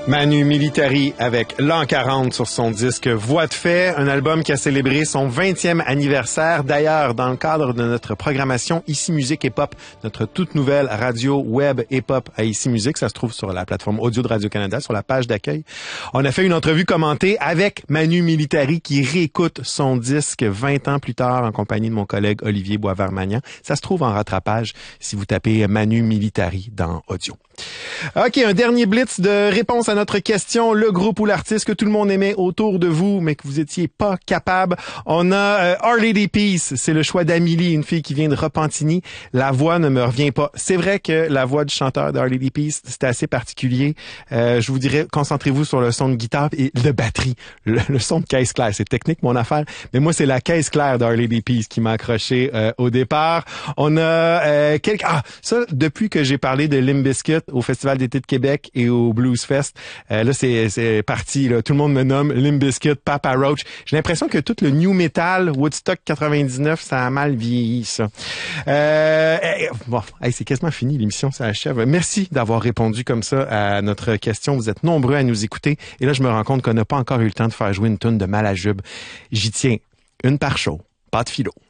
Manu Militari avec l'an 40 sur son disque Voix de fait, un album qui a célébré son 20e anniversaire. D'ailleurs, dans le cadre de notre programmation Ici Musique et Pop, notre toute nouvelle radio web et pop à Ici Musique, ça se trouve sur la plateforme audio de Radio-Canada, sur la page d'accueil. On a fait une entrevue commentée avec Manu Militari qui réécoute son disque 20 ans plus tard en compagnie de mon collègue Olivier Boisvert-Magnan. Ça se trouve en rattrapage si vous tapez Manu Militari dans audio. OK, un dernier blitz de réponse à notre question. Le groupe ou l'artiste que tout le monde aimait autour de vous, mais que vous étiez pas capable. On a Our Lady Peace. C'est le choix d'Amélie, une fille qui vient de Repentigny. La voix ne me revient pas. C'est vrai que la voix du chanteur de Our Lady Peace, c'était assez particulier. Je vous dirais, concentrez-vous sur le son de guitare et de batterie. Le son de caisse claire. C'est technique, mon affaire. Mais moi, c'est la caisse claire d'Our Lady Peace qui m'a accroché au départ. On a ça, depuis que j'ai parlé de Limp Bizkit au Festival d'été de Québec et au Blues Fest, là, c'est parti. Là. Tout le monde me nomme Limp Bizkit, Papa Roach. J'ai l'impression que tout le new metal, Woodstock 99, ça a mal vieilli, ça. Bon, c'est quasiment fini, l'émission s'achève. Merci d'avoir répondu comme ça à notre question. Vous êtes nombreux à nous écouter. Et là, je me rends compte qu'on n'a pas encore eu le temps de faire jouer une toune de Malajube. J'y tiens. Une par show. Pas de philo.